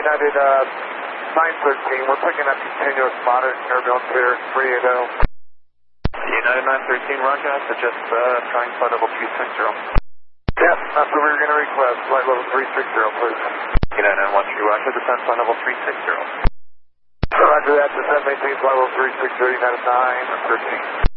United 913, we're picking up continuous moderate turbulence here, 380. United 913, roger, so just trying flight level 360. Yep, that's what we were going to request, flight level 360, please. United 913, roger, descend flight level 360. Roger that, descend maintain flight level 360, United 913.